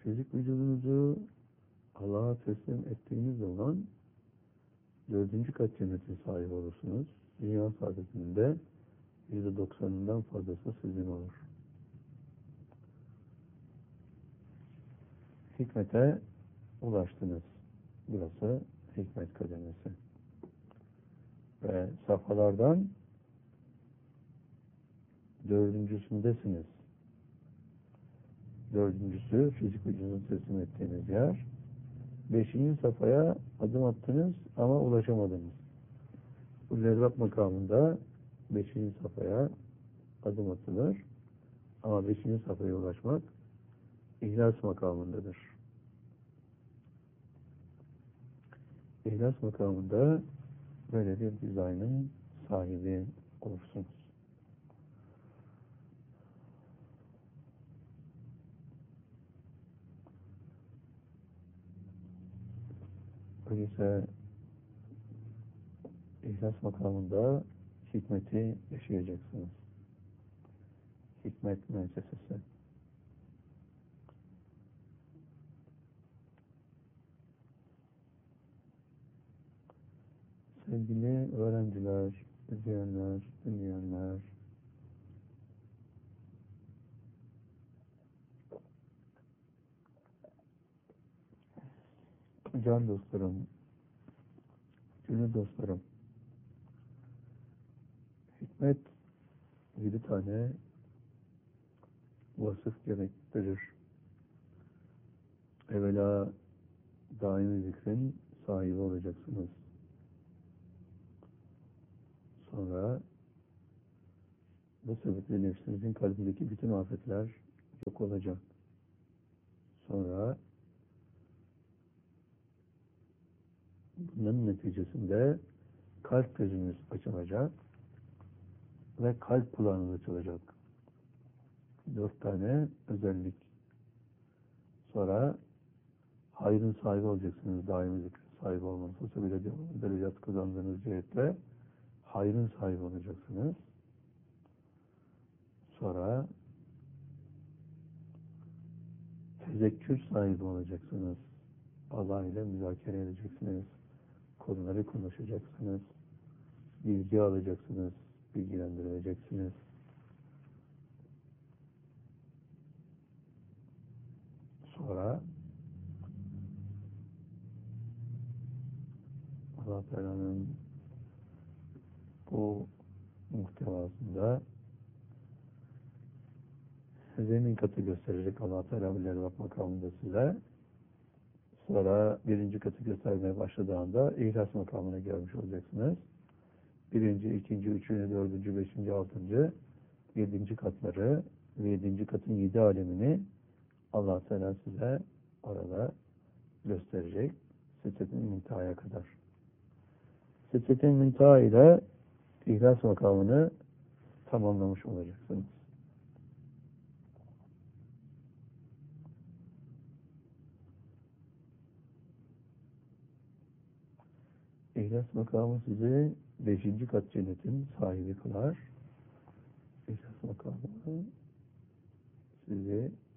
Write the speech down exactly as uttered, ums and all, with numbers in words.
Fizik vücudunuzu Allah'a teslim ettiğiniz zaman dördüncü kat cennetin sahibi olursunuz. Dünya saadetinde yüzde doksanından fazlası sizin olur. Hikmete ulaştınız. Burası hikmet kademesi. Ve safhalardan dördüncüsündesiniz. Dördüncüsü fizik vücudunuzu teslim ettiğiniz yer. Beşinci safhaya adım attınız ama ulaşamadınız. Bu lezvat makamında beşinci safhaya adım atılır. Ama beşinci safhaya ulaşmak İhlas makamındadır. İhlas makamında böyle bir dizaynın sahibi olursunuz. Öyleyse İhlas makamında hikmeti yaşayacaksınız. Hikmet müessesesi. Sevgili öğrenciler, izleyenler, dinleyenler, can dostlarım, gönül dostlarım, hikmet yedi tane vasıf gerektirir. Evvela daimi zikrin sahibi olacaksınız. Sonra bu sebeple nefsinizin kalbindeki bütün afetler yok olacak. Sonra bunun neticesinde kalp gözünüz açılacak ve kalp kulağınız açılacak. Dört tane özellik. Sonra hayrın sahibi olacaksınız. Daimi zikrin sahibi olmanız. O sebeple derecat kazandığınız cihetle hayrın sahibi olacaksınız. Sonra tezekkür sahibi olacaksınız. Allah ile müzakere edeceksiniz. Konuları konuşacaksınız. Bilgi alacaksınız. Bilgilendirileceksiniz. Sonra Allah Teala'nın bu muhtevasında zemin katı gösterecek Allah Teala bilir bak makamında size. Sonra birinci katı göstermeye başladığı anda İhlas makamına gelmiş olacaksınız. Birinci, ikinci, üçüncü, dördüncü, beşinci, altıncı, yedinci katları ve yedinci katın yedi alemini Allah Teala size orada gösterecek. Sitte-i Münteha'ya kadar. Sitte-i Münteha ile İhlas makamını tamamlamış olacaksınız. İhlas makamı sizi beşinci kat cennetin sahibi kılar. İhlas makamı sizi